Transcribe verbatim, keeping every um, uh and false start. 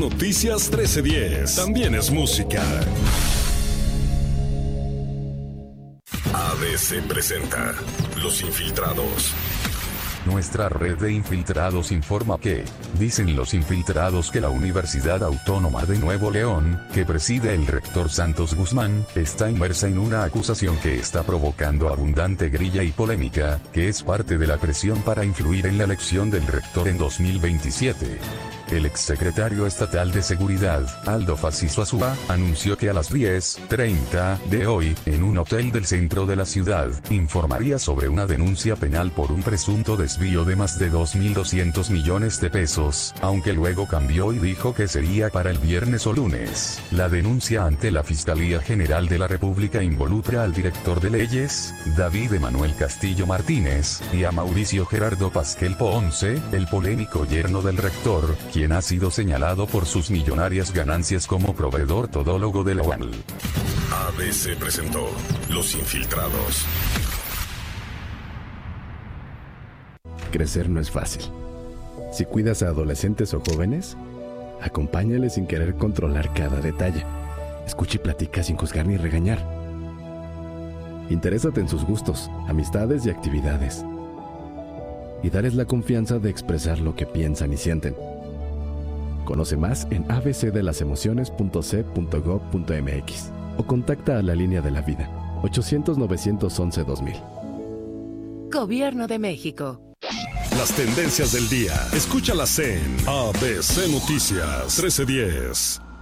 Noticias trece diez. También es música. A B C presenta Los Infiltrados. Nuestra red de infiltrados informa que, dicen los infiltrados que la Universidad Autónoma de Nuevo León, que preside el rector Santos Guzmán, está inmersa en una acusación que está provocando abundante grilla y polémica, que es parte de la presión para influir en la elección del rector en dos mil veintisiete. El exsecretario estatal de Seguridad, Aldo Faciso Azúa, anunció que a las diez treinta de hoy, en un hotel del centro de la ciudad, informaría sobre una denuncia penal por un presunto desvío de más de dos mil doscientos millones de pesos, aunque luego cambió y dijo que sería para el viernes o lunes. La denuncia ante la Fiscalía General de la República involucra al director de leyes, David Emanuel Castillo Martínez, y a Mauricio Gerardo Pasquel Ponce, el polémico yerno del rector, quien ha sido señalado por sus millonarias ganancias como proveedor todólogo de la U A N L. A B C presentó Los Infiltrados. Crecer no es fácil. Si cuidas a adolescentes o jóvenes, acompáñales sin querer controlar cada detalle. Escucha y platica sin juzgar ni regañar. Interésate en sus gustos, amistades y actividades. Y darles la confianza de expresar lo que piensan y sienten. Conoce más en a b c de las emociones punto c punto gob punto m x o contacta a la línea de la vida ochocientos novecientos once dos mil. Gobierno de México. Las tendencias del día. Escúchalas en A B C Noticias trece diez.